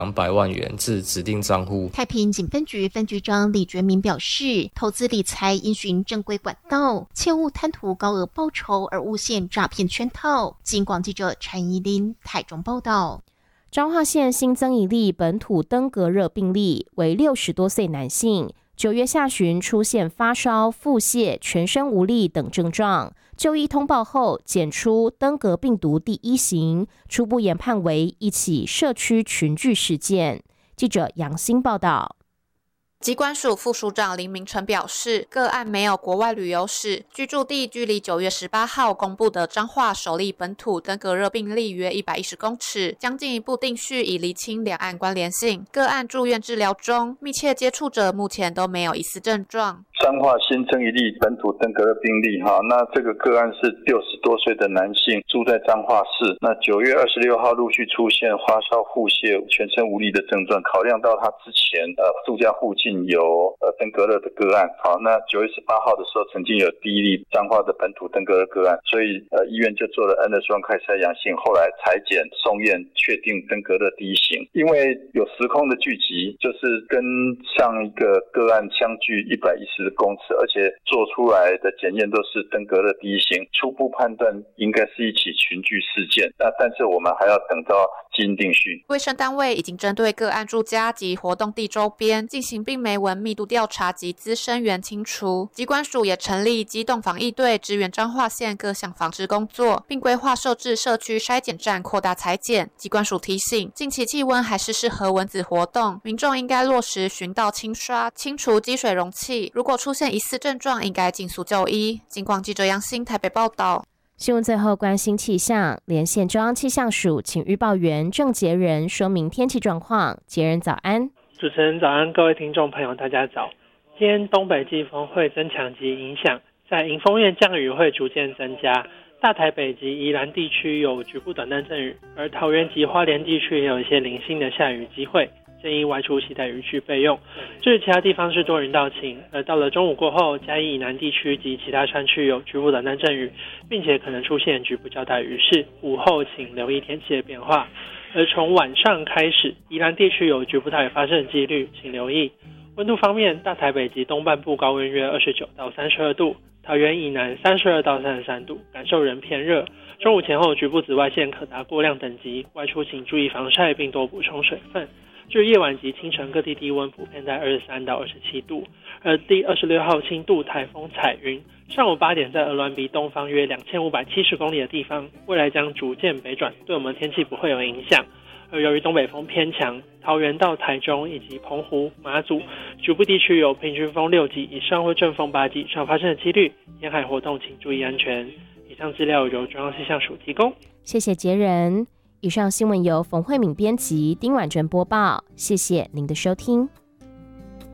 200万元至指定账户。 太平警分局分局长李觉明表示，投资理财应循正规管道，切勿贪图高额报酬而误陷诈骗圈套。警广记者陈怡琳台中报道。 彰化县新增一例本土登革热病例，为60多岁男性，9月下旬出现发烧、腹泻、全身无力等症状，就医通报后检出登革病毒第1型，初步研判为一起社区群聚事件。记者杨欣报道。 疾管署副署长林明成表示，个案没有国外旅游史，居住地距离9月18号公布的彰化首例本土登革热病例约110公尺，将进一步定序以厘清两岸关联性。个案住院治疗中，密切接触者目前都没有疑似症状。 彰化新增一例本土登革热病例，那这个个案是60多岁的男性，住在彰化市。那9月26号陆续出现发烧、腹泻、全身无力的症状，考量到他之前住家附近有登革热的个案，那9月18号的时候曾经有第一例彰化的本土登革热个案，所以医院就做了 N 的双快筛阳性，后来采检送验确定登革热第1型。因为有时空的聚集，就是跟上一个个案相距110公尺，而且做出来的检验都是登革热第1型，初步判断应该是一起群聚事件。但是我们还要等到基因定序。 卫生单位已经针对个案住家及活动地周边进行病媒文密度调查及滋生源清除。疾管署也成立机动防疫队，支援彰化县各项防治工作，并规划设置社区筛检站，扩大采检。疾管署提醒，近期气温还是适合蚊子活动，民众应该落实巡道清刷，清除积水容器。如果出现疑似症状，应该尽速就医。警广记者杨欣台北报道。 新闻最后关心气象，连线中央气象署请预报员郑杰仁说明天气状况。杰仁早安。 主持人早安，各位听众朋友大家早。今天东北季风会增强及影响，在迎风面降雨会逐渐增加，大台北及宜兰地区有局部短暂阵雨，而桃园及花莲地区也有一些零星的下雨机会，建议外出携带雨具备用。至于其他地方是多云到晴，而到了中午过后，嘉义以南地区及其他山区有局部短暂阵雨，并且可能出现局部较大雨势，午后请留意天气的变化。而从晚上开始，宜兰地区有局部大雨发生的几率，请留意。温度方面，大台北及东半部高温约29到32度，桃园以南32到33度，感受仍偏热。中午前后局部紫外线可达过量等级，外出请注意防晒并多补充水分。至于夜晚及清晨各地低温普遍在23到27度，而第26号轻度台风彩云上午8点在鹅銮鼻东方约2570公里的地方，未来将逐渐北转，对我们天气不会有影响。而由于东北风偏强，桃园到台中以及澎湖、马祖局部地区有平均风6级以上或阵风8级以上发生的几率，沿海活动请注意安全。以上资料由中央气象署提供。 谢谢杰仁。以上新闻由冯慧敏编辑，丁婉珍播报。谢谢您的收听。